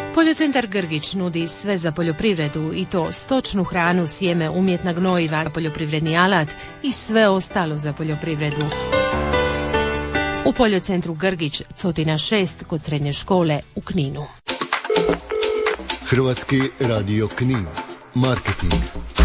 Poljocentar Grgić nudi sve za poljoprivredu i to stočnu hranu, sjeme, umjetna gnojiva, poljoprivredni alat i sve ostalo za poljoprivredu. U Poljocentru Grgić, Cotina 6, kod srednje škole u Kninu. Hrvatski radio Knin. Marketing.